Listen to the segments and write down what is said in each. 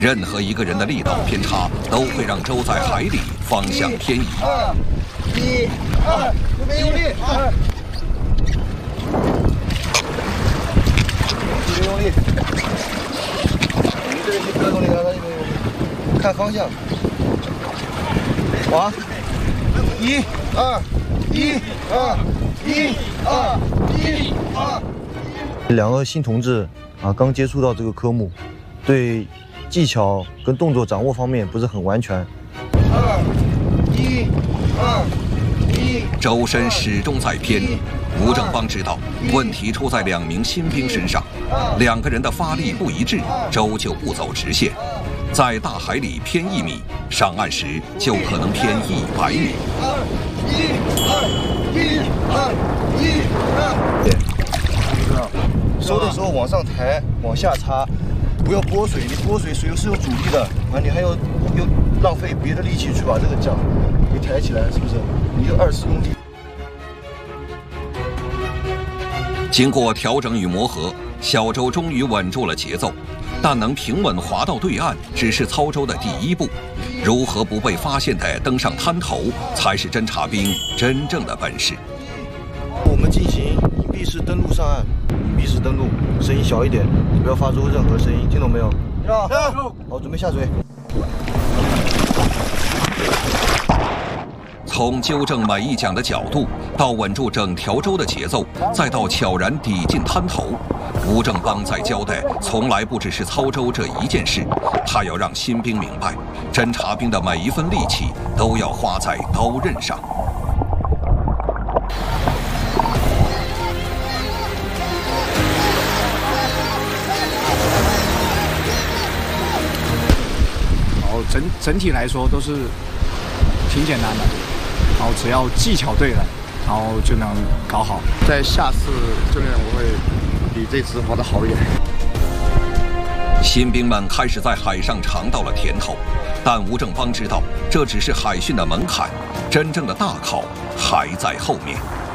任何一个人的力道偏差，都会让舟在海里方向偏移。 1、2，右边用力，2，这边用力，你这边不要用力，这边用力，看方向，滑，1、2，1、2，1、2，1、2。2个新同志啊，刚接触到这个科目，对技巧跟动作掌握方面不是很完全。2、1、2、1。 舟身始终在偏，吴正邦知道问题出在2名新兵身上，2个人的发力不一致，舟就不走直线，在大海里偏1米，上岸时就可能偏100米。 收的时候往上抬，往下插，不要拨水，你拨水水是有阻力的啊，你还要又浪费别的力气去把这个桨给抬起来，是不是？你就2次用力。 经过调整与磨合，小舟终于稳住了节奏，但能平稳滑到对岸只是操舟的第一步，如何不被发现地登上滩头，才是侦察兵真正的本事。 我们进行隐蔽式登陆上岸，隐蔽式登陆，声音小一点，不要发出任何声音，听懂没有？听到。好，准备下水。 从纠正每一桨的角度，到稳住整条舟的节奏，再到悄然抵近滩头，吴正邦在交代，从来不只是操舟这一件事，他要让新兵明白，侦察兵的每一分力气都要花在刀刃上。 然后整体来说都是挺简单的。然后只要技巧对了，然后就能搞好。 在下次训练我会比这次滑得好一点。 新兵们开始在海上尝到了甜头，但吴正邦知道这只是海训的门槛，真正的大考还在后面。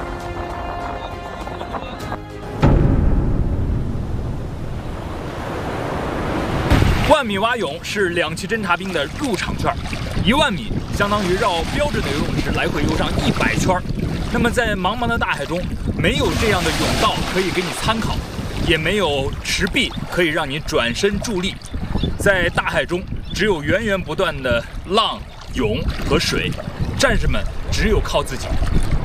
1米蛙泳是2栖侦察兵的入场券，1万米相当于绕标准的游泳池来回游上100圈。那么在茫茫的大海中，没有这样的泳道可以给你参考，也没有池壁可以让你转身助力。在大海中，只有源源不断的浪、涌和水，战士们只有靠自己。